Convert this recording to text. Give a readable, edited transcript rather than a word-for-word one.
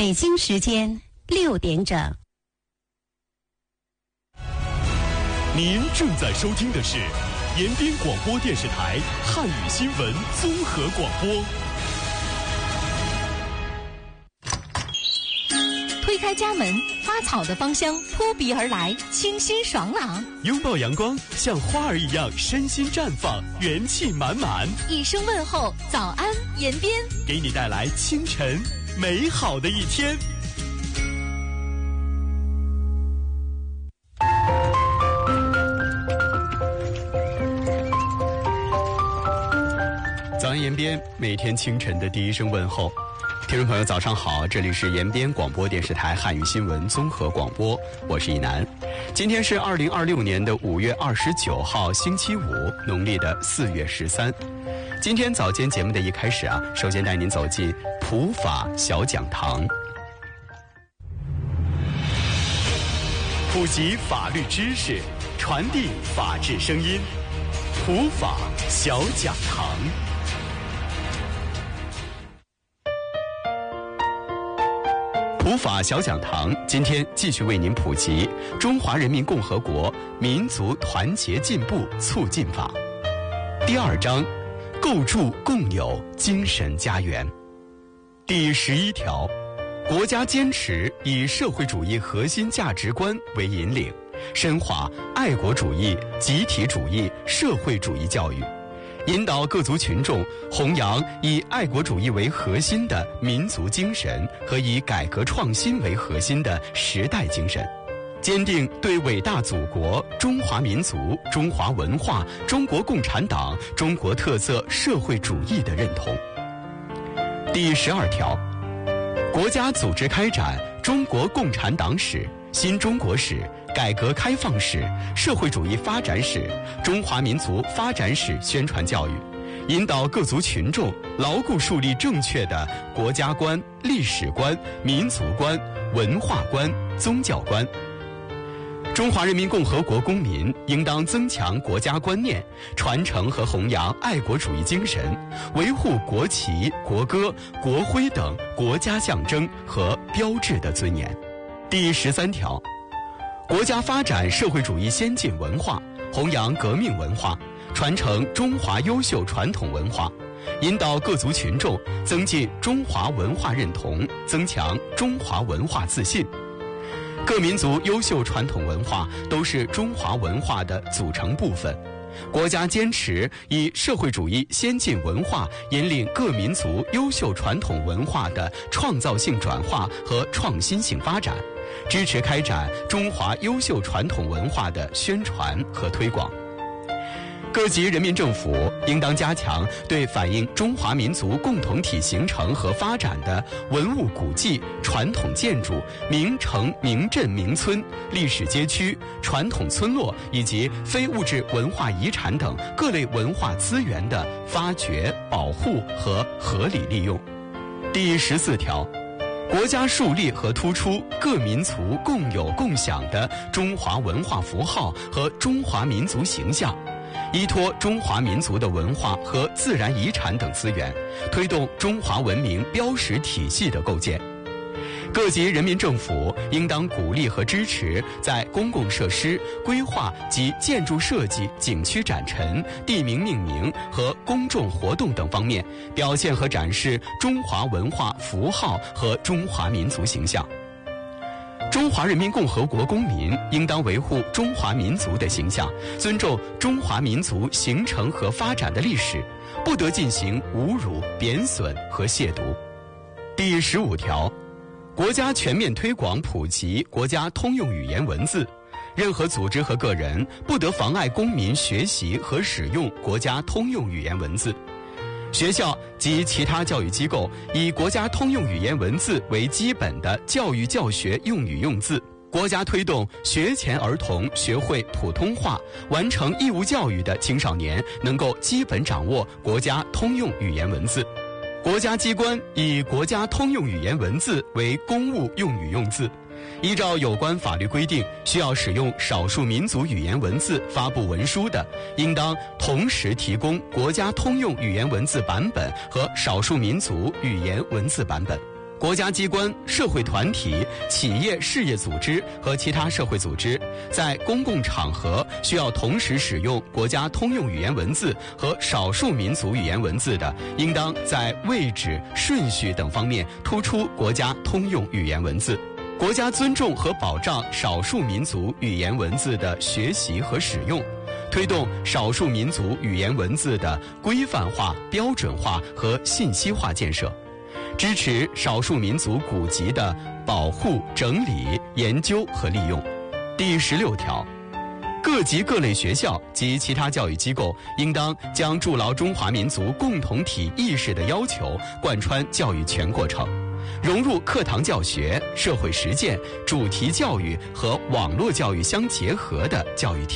北京时间6点整。 您正在收听的是延边广播电视台汉语新闻综合广播。 推开家门，花草的芳香扑鼻而来，清新爽朗。 拥抱阳光，像花儿一样身心绽放，元气满满。 一声问候，早安延边， 给你带来清晨美好的一天。早安延边，每天清晨的第一声问候。听众朋友早上好，这里是延边广播电视台汉语新闻综合广播，我是一楠。今天是2026年的5月29号星期五，农历的4月13。今天早间节目的一开始首先带您走进普法小讲堂，普及法律知识，传递法治声音。普法小讲堂。普法小讲堂今天继续为您普及《中华人民共和国民族团结进步促进法》第2章，构筑共有精神家园。第11条，国家坚持以社会主义核心价值观为引领，深化爱国主义、集体主义、社会主义教育，引导各族群众弘扬以爱国主义为核心的民族精神和以改革创新为核心的时代精神，坚定对伟大祖国、中华民族、中华文化、中国共产党、中国特色社会主义的认同。第12条，国家组织开展中国共产党史、新中国史、改革开放史、社会主义发展史、中华民族发展史宣传教育，引导各族群众牢固树立正确的国家观、历史观、民族观、文化观、宗教观。中华人民共和国公民应当增强国家观念，传承和弘扬爱国主义精神，维护国旗、国歌、国徽等国家象征和标志的尊严。第13条，国家发展社会主义先进文化，弘扬革命文化，传承中华优秀传统文化，引导各族群众增进中华文化认同，增强中华文化自信。各民族优秀传统文化都是中华文化的组成部分，国家坚持以社会主义先进文化引领各民族优秀传统文化的创造性转化和创新性发展，支持开展中华优秀传统文化的宣传和推广。各级人民政府应当加强对反映中华民族共同体形成和发展的文物古迹、传统建筑、名城、名镇、名村、历史街区、传统村落以及非物质文化遗产等各类文化资源的发掘、保护和合理利用。第14条，国家树立和突出各民族共有共享的中华文化符号和中华民族形象，依托中华民族的文化和自然遗产等资源，推动中华文明标识体系的构建。各级人民政府应当鼓励和支持在公共设施规划及建筑设计、景区展陈、地名命名和公众活动等方面表现和展示中华文化符号和中华民族形象。中华人民共和国公民应当维护中华民族的形象，尊重中华民族形成和发展的历史，不得进行侮辱、贬损和亵渎。第15条，国家全面推广普及国家通用语言文字，任何组织和个人不得妨碍公民学习和使用国家通用语言文字。学校及其他教育机构以国家通用语言文字为基本的教育教学用语用字，国家推动学前儿童学会普通话，完成义务教育的青少年能够基本掌握国家通用语言文字。国家机关以国家通用语言文字为公务用语用字，依照有关法律规定需要使用少数民族语言文字发布文书的，应当同时提供国家通用语言文字版本和少数民族语言文字版本。 国家机关、社会团体、企业事业组织和其他社会组织在公共场合需要同时使用国家通用语言文字和少数民族语言文字的，应当在位置、顺序等方面突出国家通用语言文字。国家尊重和保障少数民族语言文字的学习和使用，推动少数民族语言文字的规范化、标准化和信息化建设，支持少数民族古籍的保护、整理、研究和利用。第16条，各级各类学校及其他教育机构应当将筑牢中华民族共同体意识的要求贯穿教育全过程，融入课堂教学、社会实践、主题教育和网络教育相结合的教育体